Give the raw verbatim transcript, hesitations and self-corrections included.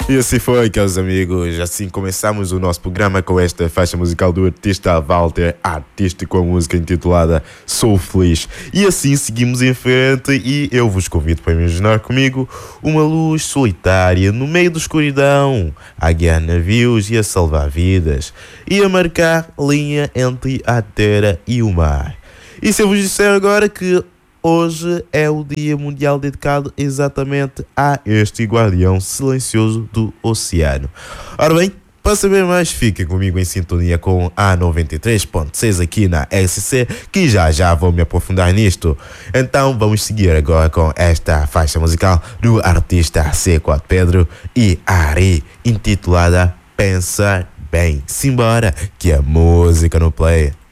E assim foi, caros amigos. Assim começamos o nosso programa com esta faixa musical do artista Walter, artista com a música intitulada Sou Feliz. E assim seguimos em frente e eu vos convido para imaginar comigo uma luz solitária no meio da escuridão, a guiar navios e a salvar vidas, e a marcar linha entre a terra e o mar. E se eu vos disser agora que hoje é o Dia Mundial dedicado exatamente a este guardião silencioso do oceano. Ora bem, para saber mais, fiquem comigo em sintonia com a noventa e três ponto seis aqui na R C C, que já já vou me aprofundar nisto. Então vamos seguir agora com esta faixa musical do artista C quatro Pedro e Ari, intitulada Pensar Bem. Simbora, que a música no play.